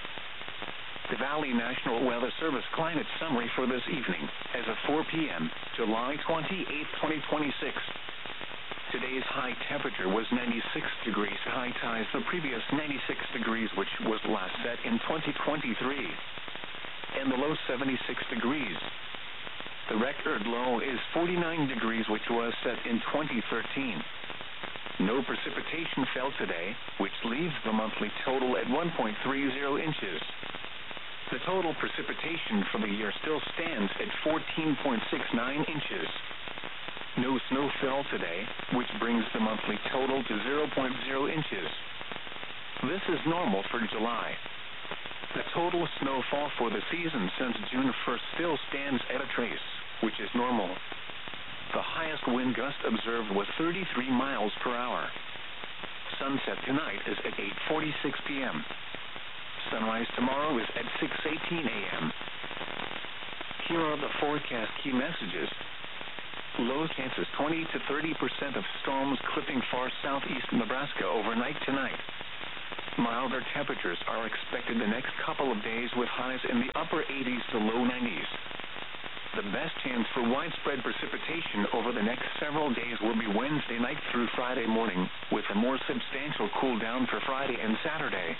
A: The Valley National Weather Service climate summary for this evening, as of four p.m., July twenty-eighth, twenty twenty-six. Today's high temperature was ninety-six degrees, high ties the previous ninety-six degrees, which was last set in twenty twenty-three, and the low seventy-six degrees. The record low is forty-nine degrees, which was set in twenty thirteen. No precipitation fell today, which leaves the monthly total at one point three zero inches. The total precipitation for the year still stands at fourteen point six nine inches. No snow fell today, which brings the monthly total to zero point zero inches. This is normal for July. The total snowfall for the season since June first still stands at a trace, which is normal. The highest wind gust observed was thirty-three miles per hour. Sunset tonight is at eight forty-six p.m. Sunrise tomorrow is at six eighteen a.m. Here are the forecast key messages. Low chances twenty to thirty percent of storms clipping far southeast Nebraska overnight tonight. Milder temperatures are expected the next couple of days with highs in the upper eighties to low nineties. The best chance for widespread precipitation over the next several days will be Wednesday night through Friday morning, with a more substantial cool down for Friday and Saturday.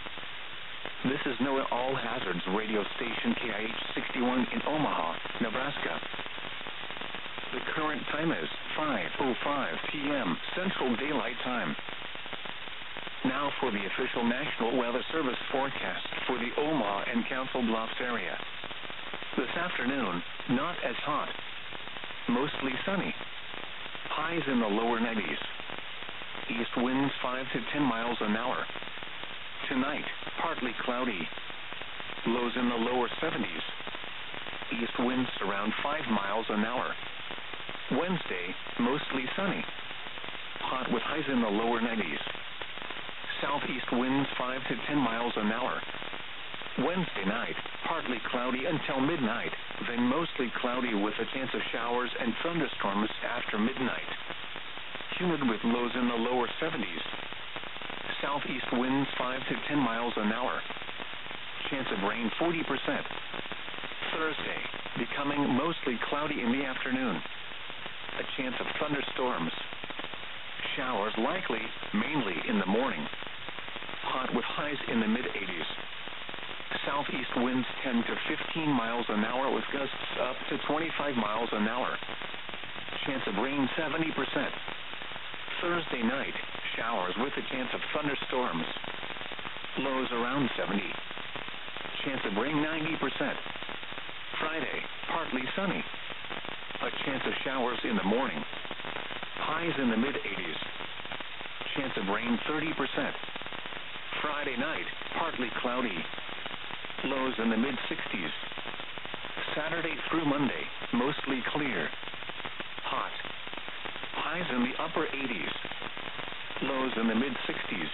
A: This is NOAA All Hazards radio station K I H sixty-one in Omaha, Nebraska. The current time is five oh five p.m. Central Daylight Time. Now for the official National Weather Service forecast for the Omaha and Council Bluffs area. This afternoon, not as hot. Mostly sunny. Highs in the lower nineties. East winds five to ten miles an hour. Tonight, partly cloudy. Lows in the lower seventies. East winds around five miles an hour. Wednesday, mostly sunny. Hot with highs in the lower nineties. Southeast winds five to ten miles an hour. Wednesday night, partly cloudy until midnight, then mostly cloudy with a chance of showers and thunderstorms after midnight. Humid with lows in the lower seventies. Southeast winds five to ten miles an hour. Chance of rain forty percent. Thursday, becoming mostly cloudy in the afternoon. A chance of thunderstorms. Showers likely, mainly in the morning. Hot with highs in the mid-eighties. Southeast winds ten to fifteen miles an hour with gusts up to twenty-five miles an hour. Chance of rain seventy percent. Thursday night, showers with a chance of thunderstorms. Lows around seventy. Chance of rain ninety percent. Friday, partly sunny. A chance of showers in the morning. Highs in the mid-eighties. Chance of rain thirty percent. Friday night, partly cloudy. Lows in the mid-sixties. Saturday through Monday, mostly clear. Hot. Highs in the upper eighties. Lows in the mid-sixties.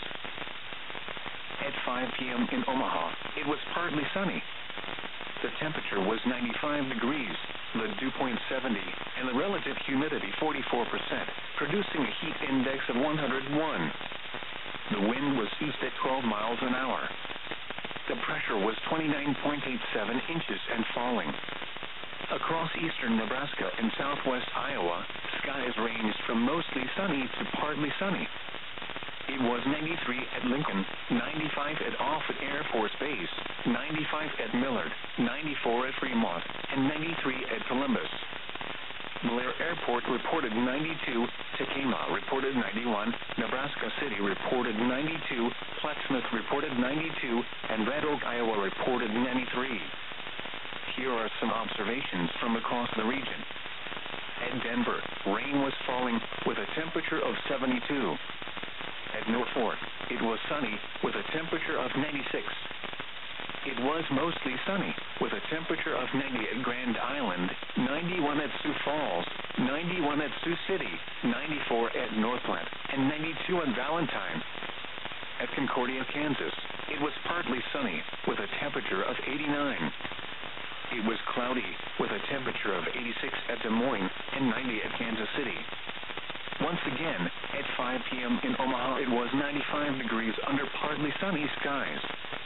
A: At five p.m. in Omaha, it was partly sunny. The temperature was ninety-five degrees, the dew point seventy, and the relative humidity forty-four percent, producing a heat index of one hundred one. The wind was east at twelve miles an hour. The pressure was twenty-nine point eight seven inches and falling. Across eastern Nebraska and southwest Iowa, skies ranged from mostly sunny to partly sunny. It was ninety-three at Lincoln, ninety-five at Offutt Air Force Base, ninety-five at Millard, ninety-four at Fremont, and ninety-three at Columbus. Blair Airport reported ninety-two, Tacoma reported ninety-one, Nebraska City reported ninety-two, Plattsmouth reported ninety-two, and Red Oak, Iowa reported ninety-three. Here are some observations from across the region. At Denver, rain was falling with a temperature of seventy-two. At Norfolk, it was sunny with a temperature of ninety-six. It was mostly sunny with a temperature of ninety at Grand Island, ninety-one at Sioux Falls, ninety-one at Sioux City, ninety-four at Northland, and ninety-two at Valentine. At Concordia, Kansas, it was partly sunny with a temperature of eighty-nine. It was cloudy with a temperature of eighty-six at Des Moines and ninety at Kansas City. Once again, at five p.m. in Omaha, it was ninety-five degrees under partly sunny skies.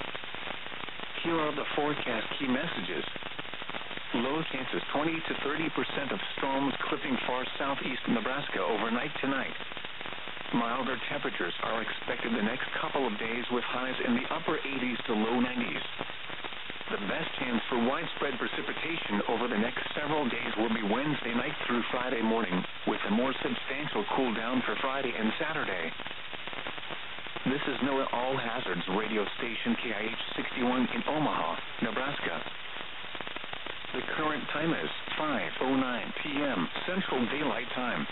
A: Here are the forecast key messages. Low chances twenty to thirty percent of storms clipping far southeast Nebraska overnight tonight. Milder temperatures are expected the next couple of days with highs in the upper eighties to low nineties. The best chance for widespread precipitation over the next several days will be Wednesday night through Friday morning, with a more substantial cool down for Friday and Saturday. This is NOAA All Hazards radio station K I H sixty-one in Omaha, Nebraska. The current time is five oh nine p.m. Central Daylight Time.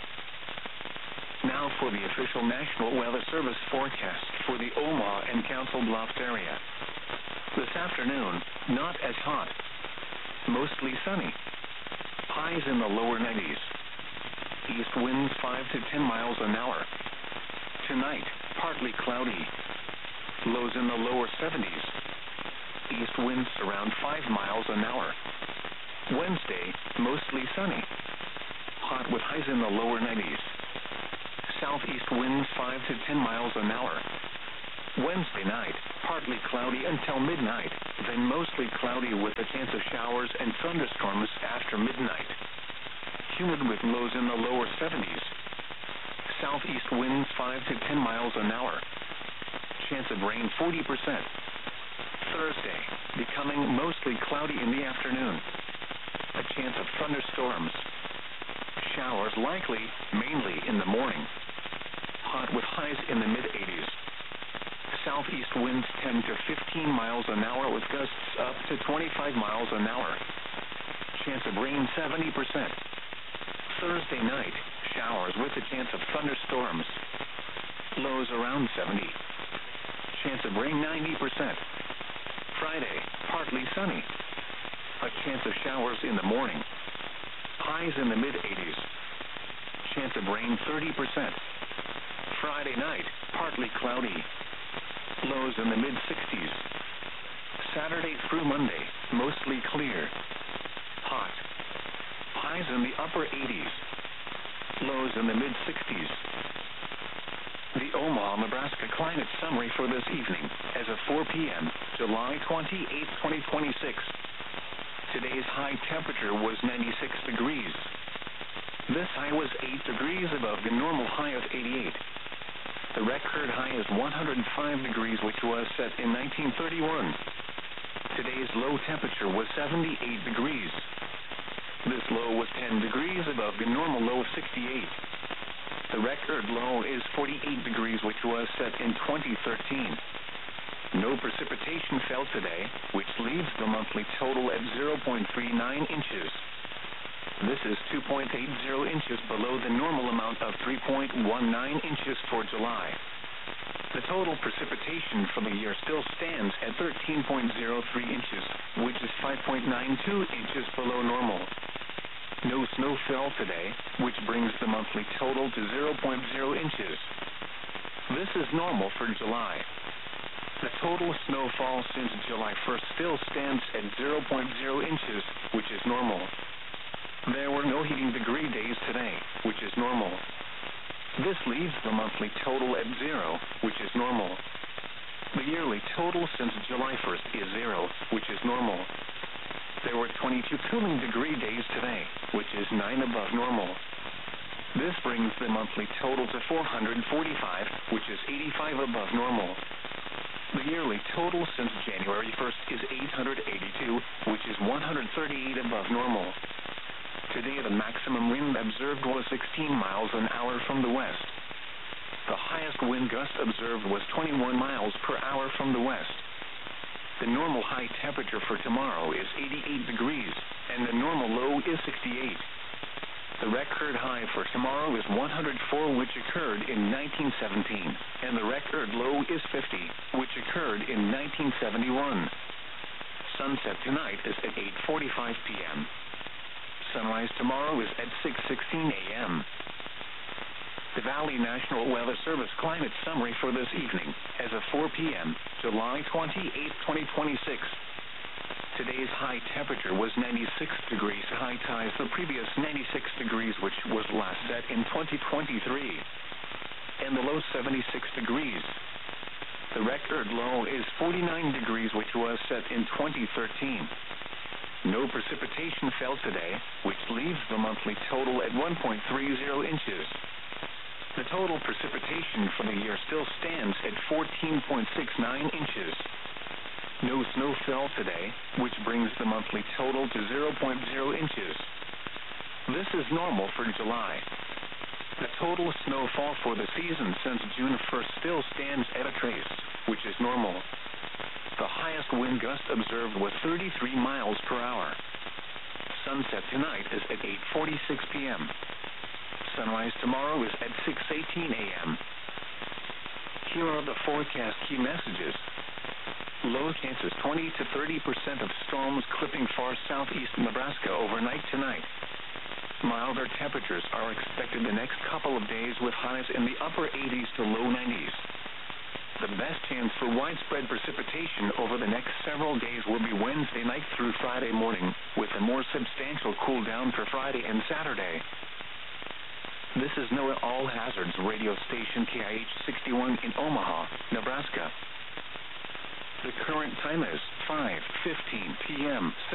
A: Now for the official National Weather Service forecast for the Omaha and Council Bluffs area. This afternoon, not as hot. Mostly sunny. Highs in the lower nineties. East winds five to ten miles an hour. Tonight, partly cloudy. Lows in the lower seventies. East winds around five miles an hour. Wednesday, mostly sunny. Hot with highs in the lower nineties. Southeast winds five to ten miles an hour. Wednesday night, partly cloudy until midnight, then mostly cloudy with a chance of showers and thunderstorms after midnight. Humid with lows in the lower seventies. Southeast winds five to ten miles an hour. Chance of rain forty percent. Thursday, becoming mostly cloudy in the afternoon. A chance of thunderstorms. Showers likely, mainly in the morning. Hot with highs in the mid-eighties. Southeast winds ten to fifteen miles an hour with gusts up to twenty-five miles an hour. Chance of rain seventy percent. Thursday night, showers with a chance of thunderstorms. Lows around seventy. Chance of rain ninety percent. Friday, partly sunny. A chance of showers in the morning. Highs in the mid-eighties. Chance of rain thirty percent. Friday night, partly cloudy. Lows in the mid-sixties. Saturday through Monday, mostly clear. Hot. Highs in the upper eighties. Lows in the mid-sixties. The Omaha, Nebraska climate summary for this evening as of four p.m., July twenty-eighth, twenty twenty-six. Today's high temperature was ninety-six degrees. This high was eight degrees above the normal high of eighty-eight. The record high is one hundred five degrees, which was set in nineteen thirty-one. Today's low temperature was seventy-eight degrees. This low was ten degrees above the normal low of sixty-eight. The record low is forty-eight degrees, which was set in twenty thirteen. No precipitation fell today, which leaves the monthly total at zero point three nine inches. This is two point eight zero inches below the normal amount of three point one nine inches for July. The total precipitation for the year still stands at thirteen point zero three inches, which is five point nine two inches below normal. No snow fell today, which brings the monthly total to zero point zero inches. This is normal for July. The total snowfall since July first still stands at zero point zero inches, which is normal. There were no heating degree days today, which is normal. This leaves the monthly total at zero, which is normal. The yearly total since July first is zero, which is normal. There were twenty-two cooling degree days today, which is nine above normal. This brings the monthly total to four hundred forty-five, which is eighty-five above normal. The yearly total since January first is eight hundred eighty-two, which is one hundred thirty-eight above normal. Today, the maximum wind observed was sixteen miles an hour from the west. The highest wind gust observed was twenty-one miles per hour from the west. The normal high temperature for tomorrow is eighty-eight degrees, and the normal low is sixty-eight. The record high for tomorrow is one hundred four, which occurred in nineteen seventeen, and the record low is fifty, which occurred in nineteen seventy-one. Sunset tonight is at eight forty-five p.m. Sunrise tomorrow is at six sixteen a.m. The Valley National Weather Service climate summary for this evening as of four p.m., July twenty-eighth, twenty twenty-six. Today's high temperature was ninety-six degrees. High ties the previous ninety-six degrees, which was last set in twenty twenty-three. And the low seventy-six degrees. The record low is forty-nine degrees, which was set in twenty thirteen. No precipitation fell today, which leaves the monthly total at one point three zero inches. The total precipitation for the year still stands at fourteen point six nine inches. No snow fell today, which brings the monthly total to zero point zero inches. This is normal for July. The total snowfall for the season since June first still stands at a trace, which is normal. The highest wind gust observed was thirty-three miles per hour. Sunset tonight is at eight forty-six p.m. Sunrise tomorrow is at six eighteen a.m. Here are the forecast key messages. Low chances twenty to thirty percent of storms clipping far southeast Nebraska overnight tonight. Milder temperatures are expected the next couple of days with highs in the upper eighties to low nineties. The best chance for widespread precipitation over the next several days will be Wednesday night through Friday morning, with a more substantial cool down for Friday and Saturday. This is NOAA All Hazards radio station K I H sixty-one in Omaha, Nebraska. The current time is five fifteen p m